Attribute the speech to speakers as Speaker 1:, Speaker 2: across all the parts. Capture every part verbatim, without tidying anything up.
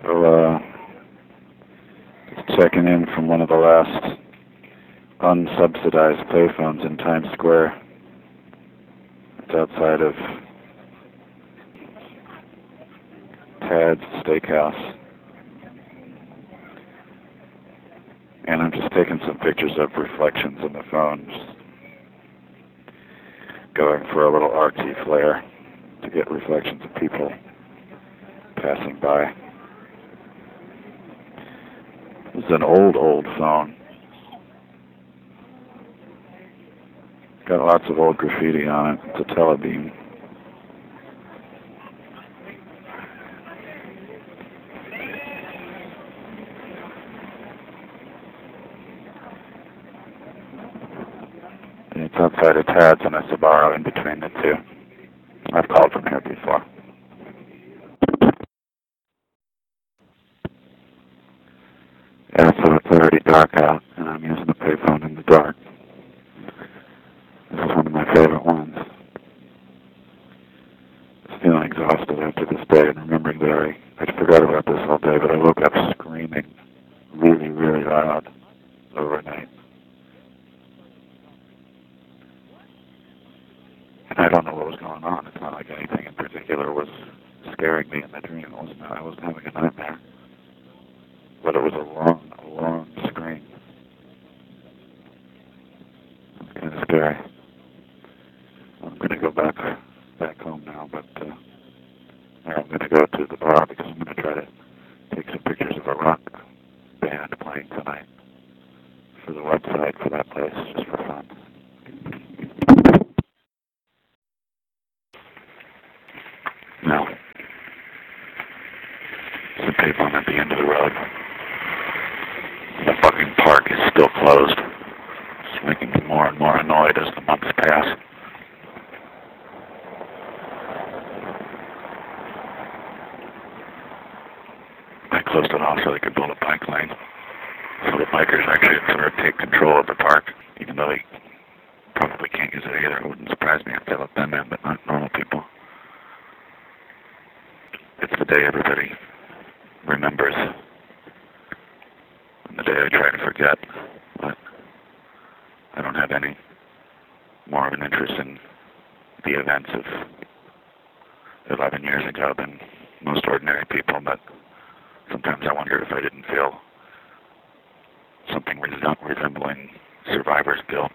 Speaker 1: So, uh, just checking in from one of the last unsubsidized payphones in Times Square. It's outside of Tad's Steakhouse. And I'm just taking some pictures of reflections in the phone, just going for a little artsy flair to get reflections of people passing by. This is an old, old phone. Got lots of old graffiti on it. It's a Telebeam. And it's outside of Tad's and a Sbarro in between the two. I've called from here before. Yeah, so it's already dark out, and I'm using the payphone in the dark. This is one of my favorite ones. Just feeling exhausted after this day and remembering that I, I forgot about this all day, but I woke up screaming really, really loud overnight. And I don't know what was going on. It's not like anything in particular was scaring me in the dream. It wasn't, I wasn't having a nightmare. But it was a long, long scream. It was kind of scary. I'm going to go back back home now, but uh, or I'm going to go to the bar because I'm going to try to take some pictures of a rock band playing tonight for the website for that place, just for fun. No. There's a payphone at the end of the road. The fucking park is still closed. It's making me more and more annoyed as the months pass. I closed it off so they could build a bike lane. So the bikers actually sort of take control of the park, even though they probably can't use it either. It wouldn't surprise me if they let them in, but not normal people. It's the day everybody remembers. And the day I try to forget. But I don't have any more of an interest in the events of eleven years ago than most ordinary people, but sometimes I wonder if I didn't feel something resembling survivor's guilt.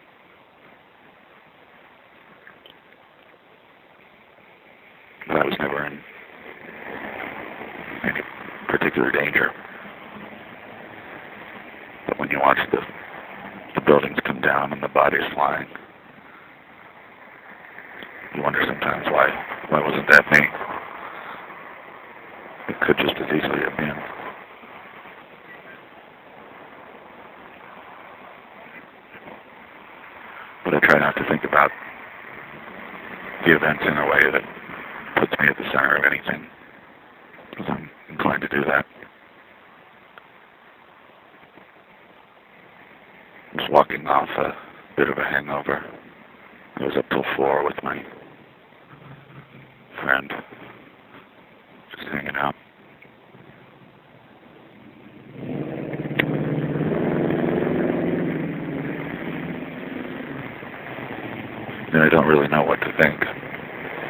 Speaker 1: But I was never in any particular danger. But when you watch the, the buildings come down and the bodies flying, you wonder sometimes why, why wasn't that me? It could just as easily have been. But I try not to think about the events in a way that puts me at the center of anything, because I'm inclined to do that. I was walking off a bit of a hangover. I was up till four with my friend, just hanging out. And I don't really know what to think.